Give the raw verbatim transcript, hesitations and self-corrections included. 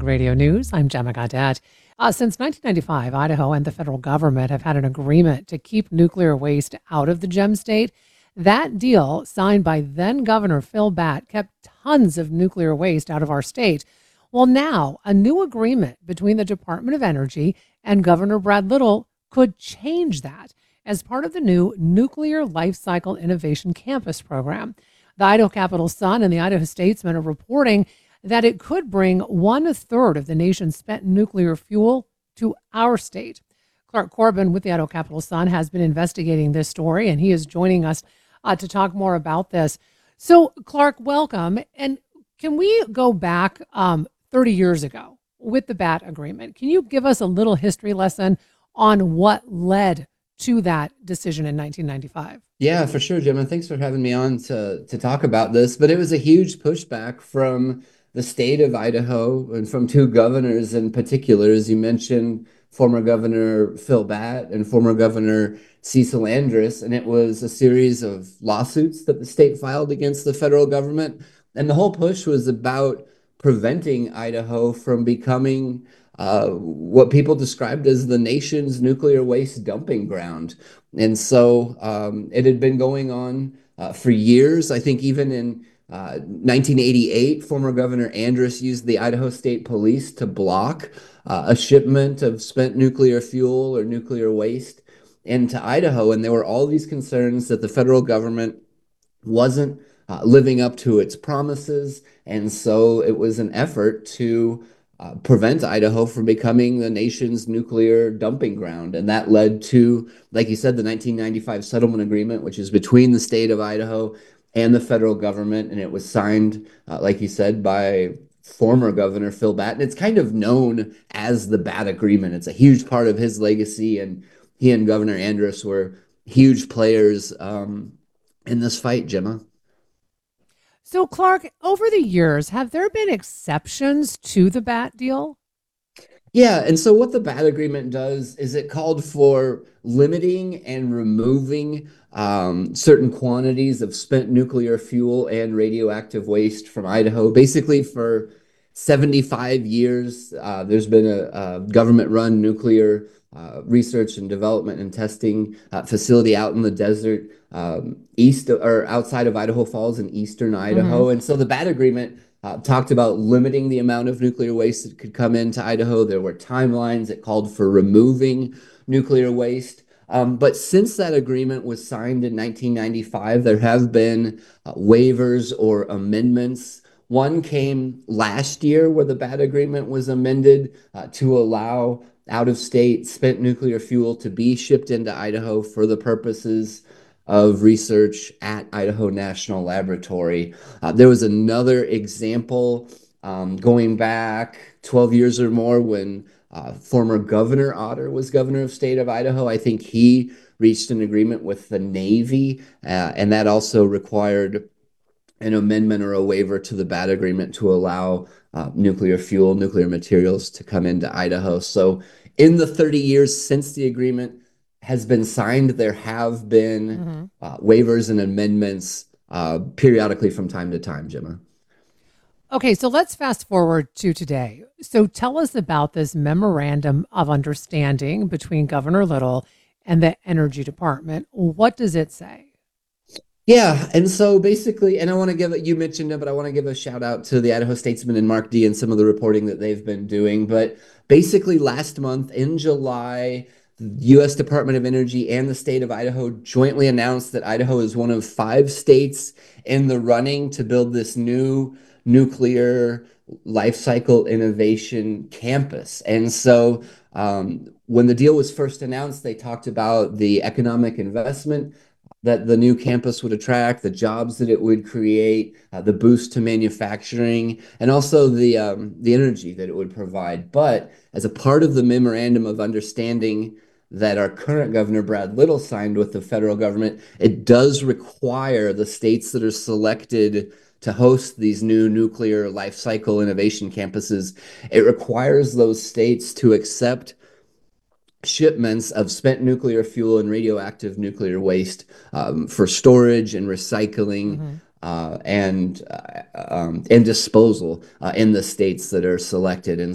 Radio News. I'm Gemma Gadet. Uh, since nineteen ninety-five, Idaho and the federal government have had an agreement to keep nuclear waste out of the Gem State. That deal, signed by then Governor Phil Batt, kept tons of nuclear waste out of our state. Well, now a new agreement between the Department of Energy and Governor Brad Little could change that as part of the new Nuclear Life Cycle Innovation Campus program. The Idaho Capital Sun and the Idaho Statesman are reporting that it could bring one third of the nation's spent nuclear fuel to our state. Clark Corbin with the Idaho Capital Sun has been investigating this story, and he is joining us uh, to talk more about this. So, Clark, welcome. And can we go back um, thirty years ago with the Batt Agreement? Can you give us a little history lesson on what led to that decision in nineteen ninety-five? Yeah, for sure, Jim. And thanks for having me on to to talk about this. But it was a huge pushback from the state of Idaho and from two governors in particular. As you mentioned, former Governor Phil Batt and former Governor Cecil Andrus. And it was a series of lawsuits that the state filed against the federal government. And the whole push was about preventing Idaho from becoming uh, what people described as the nation's nuclear waste dumping ground. And so um, it had been going on uh, for years. I think even in uh, nineteen eighty-eight, former Governor Andrus used the Idaho State Police to block uh, a shipment of spent nuclear fuel or nuclear waste into Idaho. And there were all these concerns that the federal government wasn't uh, living up to its promises. And so it was an effort to uh, prevent Idaho from becoming the nation's nuclear dumping ground. And that led to, like you said, the nineteen ninety-five settlement agreement, which is between the state of Idaho and the federal government. And it was signed, uh, like you said, by former Governor Phil Batt. And it's kind of known as the Batt Agreement. It's a huge part of his legacy. And he and Governor Andrus were huge players um, in this fight, Gemma. So, Clark, over the years, have there been exceptions to the Batt deal? Yeah, and so what the Batt Agreement does is it called for limiting and removing um, certain quantities of spent nuclear fuel and radioactive waste from Idaho. Basically, for seventy-five years, uh, there's been a, a government-run nuclear uh, research and development and testing uh, facility out in the desert um, east or outside of Idaho Falls in eastern Idaho. Mm-hmm. And so the Batt Agreement Uh, talked about limiting the amount of nuclear waste that could come into Idaho. There were timelines that called for removing nuclear waste. Um, but since that agreement was signed in nineteen ninety-five, there have been uh, waivers or amendments. One came last year where the Batt Agreement was amended uh, to allow out of state spent nuclear fuel to be shipped into Idaho for the purposes of research at Idaho National Laboratory. Uh, there was another example um, going back twelve years or more when uh, former Governor Otter was governor of state of Idaho. I think he reached an agreement with the Navy, uh, and that also required an amendment or a waiver to the Batt Agreement to allow uh, nuclear fuel, nuclear materials to come into Idaho. So in the thirty years since the agreement has been signed, there have been Mm-hmm. uh, waivers and amendments uh, periodically from time to time, Gemma. Okay, so let's fast forward to today. So tell us about this memorandum of understanding between Governor Little and the Energy Department. What does it say? Yeah, and so basically, and I want to give it, you mentioned it, but I want to give a shout out to the Idaho Statesman and Mark D and some of the reporting that they've been doing. But basically, last month in July, the U S Department of Energy and the state of Idaho jointly announced that Idaho is one of five states in the running to build this new nuclear life cycle innovation campus. And so um, when the deal was first announced, they talked about the economic investment that the new campus would attract, the jobs that it would create, uh, the boost to manufacturing, and also the um, the energy that it would provide. But as a part of the memorandum of understanding that our current governor, Brad Little, signed with the federal government, it does require the states that are selected to host these new nuclear life cycle innovation campuses, it requires those states to accept shipments of spent nuclear fuel and radioactive nuclear waste um, for storage and recycling Mm-hmm. uh, and uh, um, and disposal uh, in the states that are selected. And